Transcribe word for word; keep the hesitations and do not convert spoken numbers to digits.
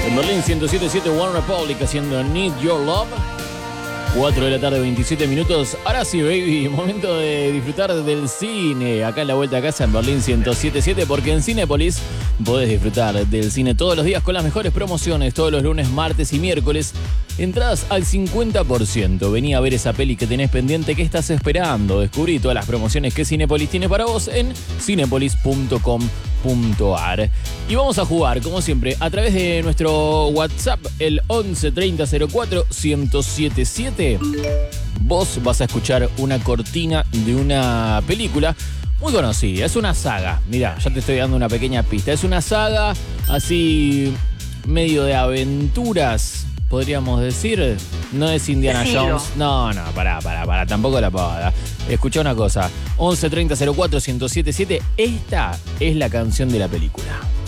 En Berlín ciento siete punto siete One Republic haciendo Need Your Love. cuatro de la tarde, veintisiete minutos. Ahora sí, baby, momento de disfrutar del cine. Acá en la vuelta a casa en Berlín ciento siete punto siete, porque en Cinépolis podés disfrutar del cine todos los días con las mejores promociones, todos los lunes, martes y miércoles. Entradas al cincuenta por ciento. Vení a ver esa peli que tenés pendiente. ¿Qué estás esperando? Descubrí todas las promociones que Cinépolis tiene para vos en cinépolis punto com punto ar. Y vamos a jugar, como siempre, a través de nuestro WhatsApp, el once treinta cero cuatro ciento setenta y siete. Vos vas a escuchar una cortina de una película muy conocida. Es una saga. Mirá, ya te estoy dando una pequeña pista. Es una saga así medio de aventuras, podríamos decir. No es Indiana Decilo. Jones. No, no, pará, pará, pará. Tampoco la pavada. Escuchá una cosa. once treinta cero cuatro ciento setenta y siete. Esta es la canción de la película.